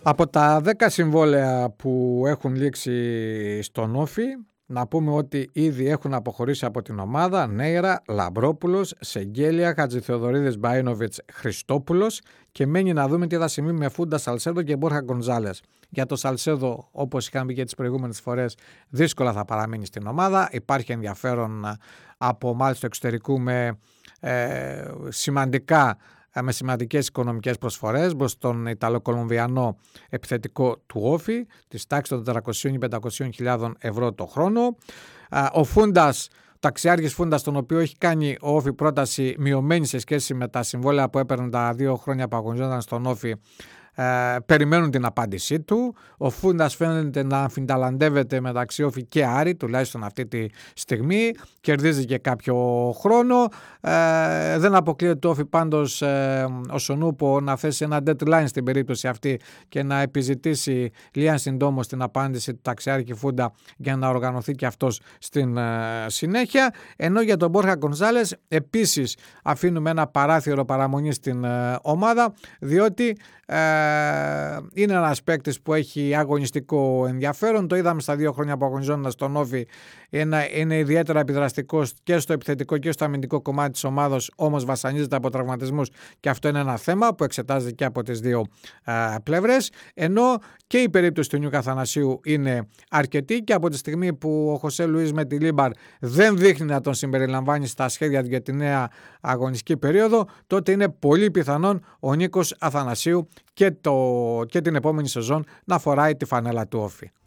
Από τα 10 συμβόλαια που έχουν λήξει στον Όφη, να πούμε ότι ήδη έχουν αποχωρήσει από την ομάδα Νέιρα, Λαμπρόπουλος, Σεγγέλια, Χατζηθεοδωρίδης, Μπαΐνοβιτς, Χριστόπουλος και μένει να δούμε τι θα συμβεί με Φούντα, Σαλσέδο και Μπόρχα Γκονζάλες. Για το Σαλσέδο, όπως είχαμε πει και τις προηγούμενες φορές, δύσκολα θα παραμείνει στην ομάδα. Υπάρχει ενδιαφέρον από ομάδες του εξωτερικού με σημαντικές οικονομικές προσφορές προς τον Ιταλοκολομβιανό επιθετικό του Όφη της τάξης των 400-500 ευρώ το χρόνο. Ο Φούντας, ταξιάρχης Φούντας, τον οποίο έχει κάνει ο Όφη πρόταση μειωμένη σε σχέση με τα συμβόλαια που έπαιρνε τα 2 χρόνια που αγωνιζόταν στον Όφη, περιμένουν την απάντησή του. Ο Φούντας φαίνεται να αμφινταλαντεύεται μεταξύ Όφη και Άρη, τουλάχιστον αυτή τη στιγμή. Κερδίζει και κάποιο χρόνο. Δεν αποκλείεται το Όφη πάντως ο Σονούπο να θέσει ένα deadline στην περίπτωση αυτή και να επιζητήσει λίγαν συντόμως την απάντηση του ταξιάρχη Φούντα για να οργανωθεί και αυτός στην συνέχεια. Ενώ για τον Μπόρχα Γκονζάλες επίσης αφήνουμε ένα παράθυρο παραμονή στην ομάδα, διότι είναι ένας παίκτης που έχει αγωνιστικό ενδιαφέρον. Το είδαμε στα 2 χρόνια που αγωνιζόταν στον Όφη. Είναι ιδιαίτερα επιδραστικός και στο επιθετικό και στο αμυντικό κομμάτι της ομάδος, όμως βασανίζεται από τραυματισμούς και αυτό είναι ένα θέμα που εξετάζεται και από τις δύο πλευρές. Ενώ και η περίπτωση του Νιούκα Αθανασίου είναι αρκετή και από τη στιγμή που ο Χωσέ Λουίς με τη Λίμπαρ δεν δείχνει να τον συμπεριλαμβάνει στα σχέδια για τη νέα αγωνιστική περίοδο, τότε είναι πολύ πιθανόν ο Νίκος Αθανασίου και την επόμενη σεζόν να φοράει τη φανέλα του Όφη.